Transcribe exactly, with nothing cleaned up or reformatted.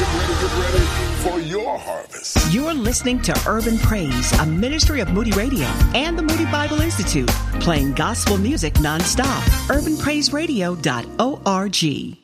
ready, get ready for your harvest. You're listening to Urban Praise, a ministry of Moody Radio and the Moody Bible Institute, playing gospel music nonstop. urban praise radio dot org.